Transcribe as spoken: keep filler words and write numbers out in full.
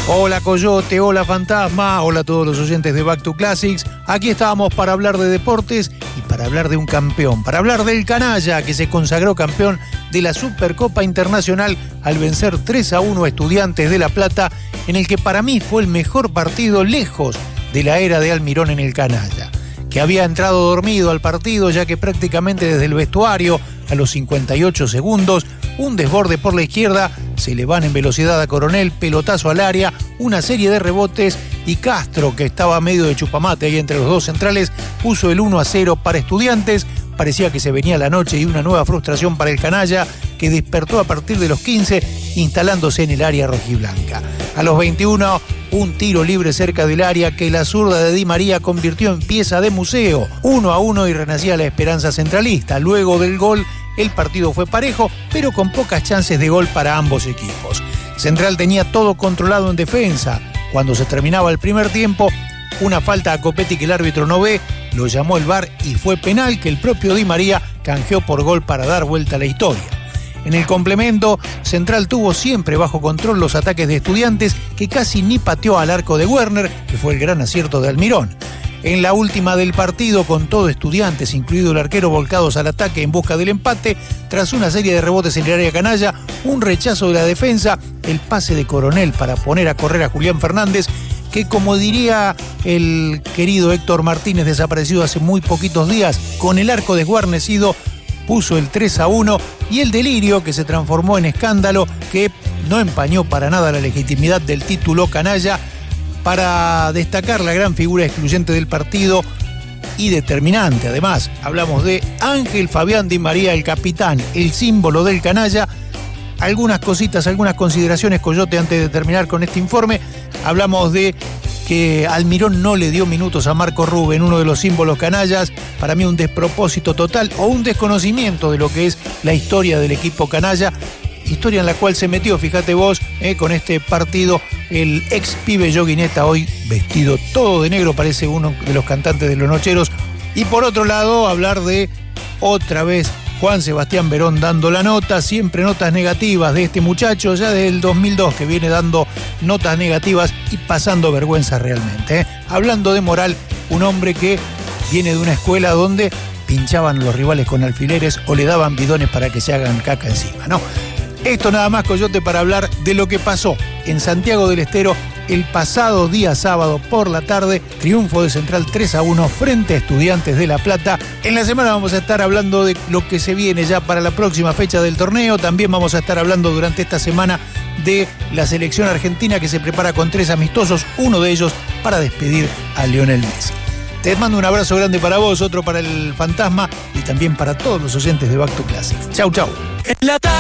Hola Coyote, hola Fantasma, hola a todos los oyentes de Back to Classics. Aquí estábamos para hablar de deportes y para hablar de un campeón, para hablar del canalla que se consagró campeón de la Supercopa Internacional al vencer tres a uno a Estudiantes de La Plata, en el que para mí fue el mejor partido lejos de la era de Almirón en el canalla, que había entrado dormido al partido ya que prácticamente desde el vestuario a los cincuenta y ocho segundos, un desborde por la izquierda, se le van en velocidad a Coronel, pelotazo al área, una serie de rebotes y Castro, que estaba medio de chupamate ahí entre los dos centrales, puso el uno a cero para Estudiantes. Parecía que se venía la noche y una nueva frustración para el canalla, que despertó a partir de los quince, instalándose en el área rojiblanca. A los veintiuno, un tiro libre cerca del área que la zurda de Di María convirtió en pieza de museo. Uno a uno y renacía la esperanza centralista. Luego del gol, el partido fue parejo, pero con pocas chances de gol para ambos equipos. Central tenía todo controlado en defensa. Cuando se terminaba el primer tiempo, una falta a Copetti que el árbitro no ve, lo llamó el V A R y fue penal que el propio Di María canjeó por gol para dar vuelta a la historia. En el complemento, Central tuvo siempre bajo control los ataques de Estudiantes, que casi ni pateó al arco de Werner, que fue el gran acierto de Almirón. En la última del partido, con todo Estudiantes, incluido el arquero, volcados al ataque en busca del empate, tras una serie de rebotes en el área canalla, un rechazo de la defensa, el pase de Coronel para poner a correr a Julián Fernández, que, como diría el querido Héctor Martínez, desaparecido hace muy poquitos días, con el arco desguarnecido, puso el tres a uno, y el delirio que se transformó en escándalo, que no empañó para nada la legitimidad del título canalla. Para destacar la gran figura excluyente del partido y determinante, además, hablamos de Ángel Fabián Di María, el capitán, el símbolo del canalla. Algunas cositas, algunas consideraciones, Coyote, antes de terminar con este informe. Hablamos de que Almirón no le dio minutos a Marco Rubén, uno de los símbolos canallas. Para mí un despropósito total o un desconocimiento de lo que es la historia del equipo canalla. Historia en la cual se metió, fíjate vos, eh, con este partido, el ex pibe Yoguineta, hoy vestido todo de negro, parece uno de los cantantes de Los Nocheros. Y por otro lado, hablar de, otra vez, Juan Sebastián Verón dando la nota, siempre notas negativas de este muchacho, ya desde el dos mil dos que viene dando notas negativas y pasando vergüenza realmente. Eh. Hablando de moral, un hombre que viene de una escuela donde pinchaban a los rivales con alfileres o le daban bidones para que se hagan caca encima, ¿no? Esto nada más, Coyote, para hablar de lo que pasó en Santiago del Estero el pasado día sábado por la tarde. Triunfo de Central tres a uno frente a Estudiantes de La Plata. En la semana vamos a estar hablando de lo que se viene ya para la próxima fecha del torneo. También vamos a estar hablando durante esta semana de la selección argentina, que se prepara con tres amistosos, uno de ellos para despedir a Lionel Messi. Te mando un abrazo grande para vos, otro para el Fantasma y también para todos los oyentes de Back to Classics. Chau, chau.